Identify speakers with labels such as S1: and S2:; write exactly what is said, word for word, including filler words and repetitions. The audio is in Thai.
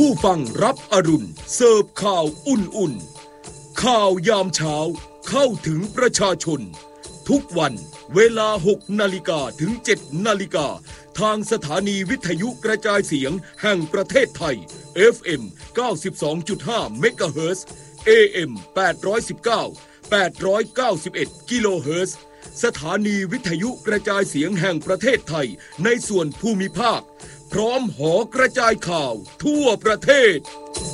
S1: ผู้ฟังรับอรุณเสิร์ฟข่าวอุ่นๆข่าวยามเช้าเข้าถึงประชาชนทุกวันเวลาหกนาฬิกาถึงเจ็ดนาฬิกาทางสถานีวิทยุกระจายเสียงแห่งประเทศไทย เอฟ เอ็ม เก้าสิบสองจุดห้า เมกะเฮิรตซ์ เอ เอ็ม แปดร้อยสิบเก้า แปดร้อยเก้าสิบเอ็ด กิโลเฮิรตซ์สถานีวิทยุกระจายเสียงแห่งประเทศไทยในส่วนภูมิภาคพร้อมหอกระจายข่าวทั่วประเทศ